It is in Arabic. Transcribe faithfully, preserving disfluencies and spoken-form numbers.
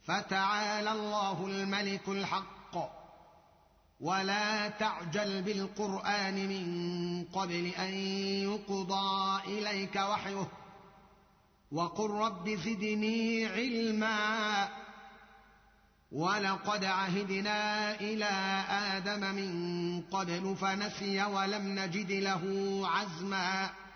فتعالى الله الملك الحق ولا تعجل بالقرآن من قبل أن يقضى إليك وحيه وقل رب زدني علما ولقد عهدنا إلى آدم من قبل فنسي ولم نجد له عزما